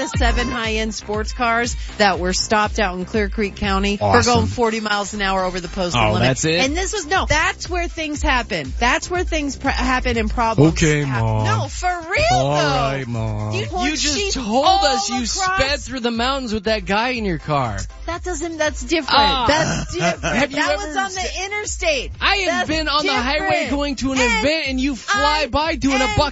the 7 high-end sports cars that were stopped out in Clear Creek County for Awesome. going 40 miles an hour over the postal limit. That's it? And this was, that's where things happen. That's where things happen and problems. Okay, Mom. No, for real though. All right, Mom. You just told us you sped through the mountains with that guy in your car. That's different. That's different. Have you That ever was on the interstate. I have That's been on the highway different. going to an event and you fly by doing a buck